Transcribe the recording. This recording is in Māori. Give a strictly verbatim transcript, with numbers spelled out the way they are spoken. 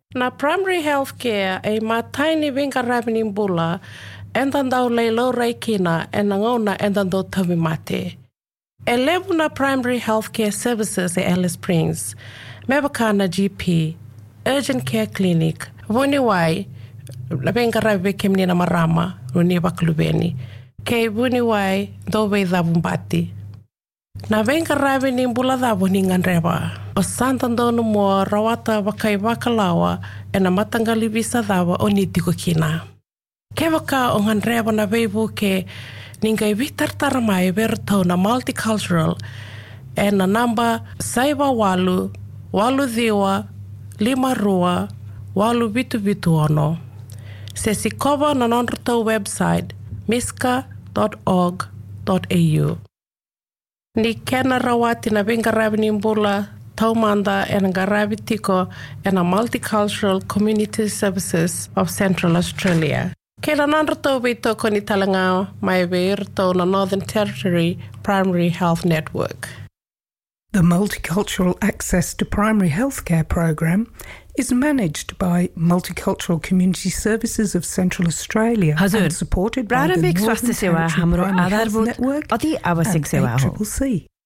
Na primary health care ay mataini vinga ravening bula endandau leilo reikina enangona endandau tawimate. E levu na primary health care services e Alice Springs, mebaka na G P, urgent care clinic, vuniwai, vinga rave kemni na marama, runi baklubeni, kei vuniwai dowe dhavumbati. Na venga rave ni mbula dhavo ni nganreba. O santandono mua rawata wakai wakalawa e na matangali visa dhava o ni tiko kina. Ke waka o nganreba na veivu ke ningai vitartara mai vertau na multicultural e na namba saiwa walu, walu dhiwa, lima rua, walu vitu vitu ono. Se si kova na nonrutau website miska dot org dot a u. Ni kena rawati na vinga ravini mbula taumanda e nga ravi tiko e na Multicultural Community Services of Central Australia. Kena nanrato vito ko ni talanga mai veirto na Northern Territory Primary Health Network. The Multicultural Access to Primary Healthcare program is managed by Multicultural Community Services of Central Australia and supported by the Northern Territory Primary Health Network and C C C C.